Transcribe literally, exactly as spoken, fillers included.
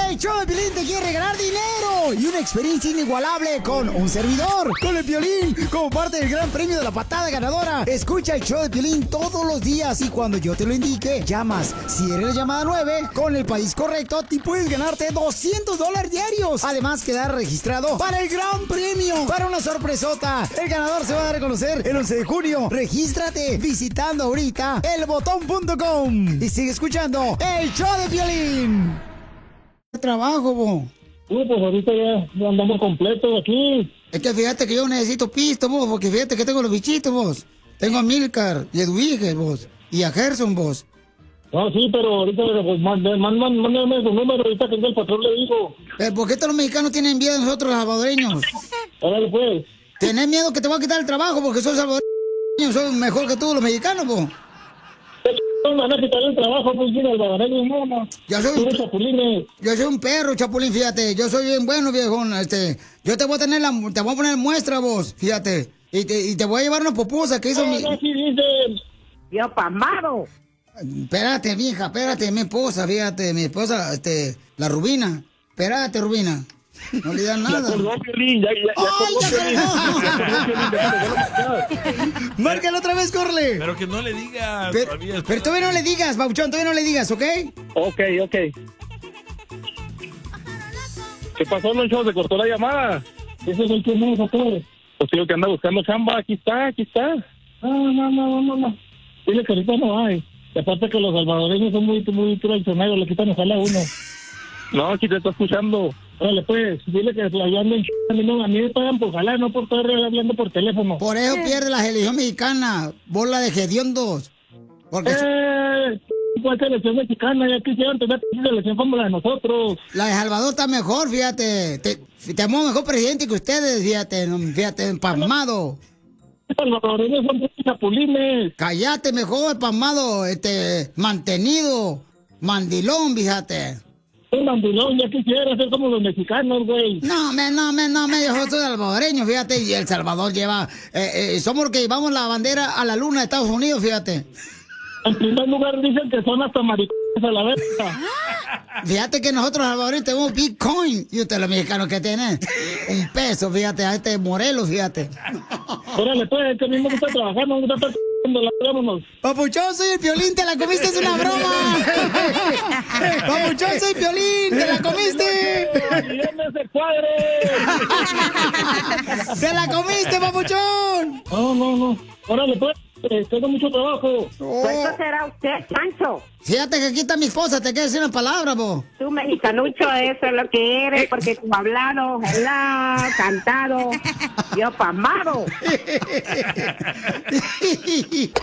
El show de Piolín te quiere regalar dinero y una experiencia inigualable con un servidor, con el Piolín, como parte del gran premio de la patada ganadora. Escucha el show de Piolín todos los días y cuando yo te lo indique, llamas. Si eres la llamada nueve, con el país correcto, te puedes ganarte doscientos dólares diarios. Además, quedar registrado para el gran premio, para una sorpresota. El ganador se va a dar a conocer el once de junio. Regístrate visitando ahorita el botón punto com y sigue escuchando el show de Piolín. Trabajo, vos. Sí, pues ahorita ya, ya andamos completos aquí. Es que fíjate que yo necesito pisto, vos, porque fíjate que tengo los bichitos, vos. Tengo a Milcar y a Edwiges, vos. Y a Gerson, vos. No, sí, pero ahorita pues, mándame, mándame, mándame su número, ahorita que el patrón le digo. Eh, ¿Por qué todos los mexicanos tienen envidia de nosotros, los salvadoreños? Órale, pues. Tenés miedo que te voy a quitar el trabajo porque soy salvadoreño, soy mejor que todos los mexicanos, vos. No van a quitar el trabajo, pues, mira, el salvadoreño, no, no. Yo soy, un, chapulines. yo soy un perro, chapulín, fíjate. Yo soy bien bueno, viejón. Este, yo te voy a tener la, te voy a poner muestra, vos, fíjate. Y te, y te voy a llevar una pupusa que hizo no, mi... No, sí, dicen. Yo pasmado. Espérate, vieja, espérate, mi esposa, fíjate, mi esposa, este, la Rubina. Espérate, Rubina. No le dan nada. Ya colgó, Piolín, ya, ya, ya colgó, Piolín. Márcalo otra vez, corre. Pero que no le digas. Pero, todavía, pero todavía no le digas, Bauchón, todavía no le digas, ¿ok? Ok, ok. ¿Qué pasó, Loncho? ¿Se cortó la llamada? Ese es el que me dijo, pues. Pues digo que anda buscando chamba. Aquí está, aquí está. No, no, no, no, no. Dile que ahorita no hay. Y aparte que los salvadoreños son muy, muy traicioneros, le quitan el jale a uno. No, aquí te está escuchando. Órale, pues, dile que la llanden a mí, no, a mí me pagan por jalar, no por estar hablando por teléfono. Por eso pierde la selección mexicana, bola de hediondos. Porque eh, ¿cuál selección mexicana? Ya quisieran tener una selección como la de nosotros. La de Salvador está mejor, fíjate. Te, tenemos mejor presidente que ustedes, fíjate, fíjate, empalmado. Los salvadoreños son chapulines. Cállate mejor, empalmado, este, mantenido, mandilón, fíjate. Un mandilón, ya quisiera ser como los mexicanos, güey. No, me, no, me, no, me, yo soy salvadoreño, fíjate, y El Salvador lleva, eh, eh, somos los que llevamos la bandera a la luna de Estados Unidos, fíjate. En primer lugar dicen que son hasta maricones a la verga. Fíjate que nosotros salvadoreños tenemos Bitcoin, y ustedes los mexicanos que tienen un peso, fíjate, a este Morelos, fíjate. Órale, pues, que a mí me gusta trabajar, no me gusta estar la vámonos. Papuchón, soy el Piolín, te la comiste, es una broma. Papuchón, soy Piolín, te la comiste. ¡Ese cuadre! ¡Te la comiste, papuchón! No, no, no. Órale, pues, eh, tengo mucho trabajo. Oh. Pues eso será usted, Pancho. Fíjate que aquí está mi esposa, te quiero decir una palabra, vos. Tú, mexicanucho, eso es lo que eres, porque tú hablado, helado, cantado, yo pasmado.